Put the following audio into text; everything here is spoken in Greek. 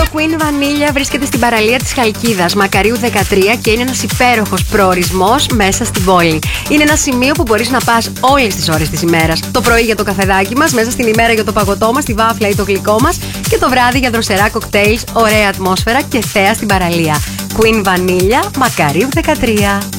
Queen Vanilla βρίσκεται στην παραλία της Χαλκίδας, Μακαρίου 13, και είναι ένας υπέροχος προορισμός μέσα στην πόλη. Είναι ένα σημείο που μπορείς να πας όλες τις ώρες της ημέρας. Το πρωί για το καφεδάκι μας, μέσα στην ημέρα για το παγωτό μας, τη βάφλα ή το γλυκό μας, και το βράδυ για δροσερά κοκτέιλς, ωραία ατμόσφαιρα και θέα στην παραλία. Queen Vanilla, Μακαρίου 13.